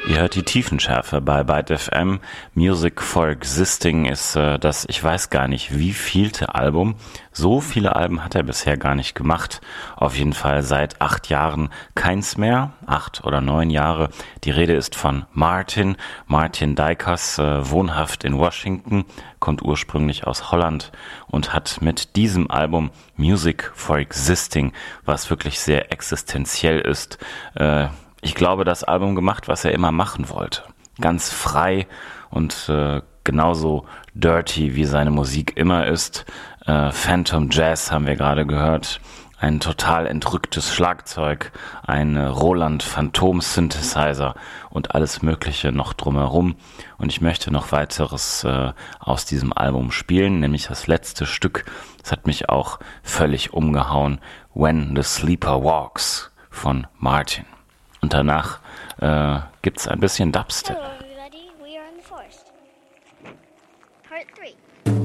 Ihr hört die Tiefenschärfe bei Byte FM. Music for Existing ist das, ich weiß gar nicht, wievielte Album. So viele Alben hat er bisher gar nicht gemacht. Auf jeden Fall seit 8 Jahren keins mehr. 8 oder 9 Jahre. Die Rede ist von Martin Dykers, wohnhaft in Washington, kommt ursprünglich aus Holland und hat mit diesem Album Music for Existing, was wirklich sehr existenziell ist, ich glaube, das Album gemacht, was er immer machen wollte. Ganz frei und genauso dirty, wie seine Musik immer ist. Phantom Jazz haben wir gerade gehört. Ein total entrücktes Schlagzeug, ein Roland Phantom Synthesizer und alles Mögliche noch drumherum. Und ich möchte noch weiteres aus diesem Album spielen, nämlich das letzte Stück. Das hat mich auch völlig umgehauen. When the Sleeper Walks von Martin. Und danach gibt's ein bisschen Dubstep. Hello everybody, we are in the forest. Part 3.